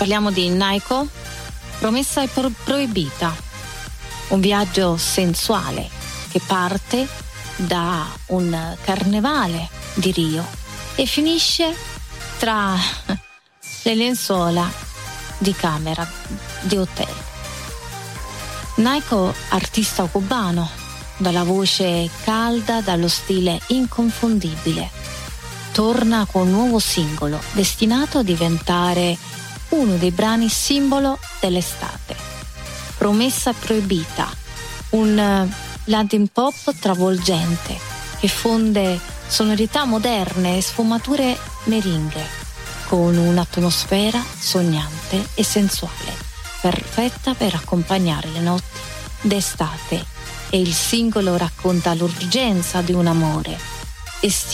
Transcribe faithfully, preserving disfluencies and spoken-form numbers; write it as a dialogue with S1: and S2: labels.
S1: Parliamo di Naiko, promessa e pro- proibita, un viaggio sensuale che parte da un carnevale di Rio e finisce tra le lenzuola di camera di hotel. Naiko, artista cubano, dalla voce calda, dallo stile inconfondibile, torna con un nuovo singolo destinato a diventare uno dei brani simbolo dell'estate. Promessa proibita, un Latin pop travolgente che fonde sonorità moderne e sfumature meringhe con un'atmosfera sognante e sensuale, perfetta per accompagnare le notti d'estate, e il singolo racconta l'urgenza di un amore estivo